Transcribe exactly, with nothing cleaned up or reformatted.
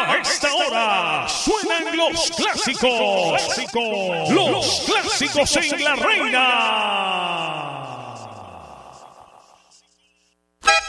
A esta hora suenan los clásicos. Los clásicos en La Reina.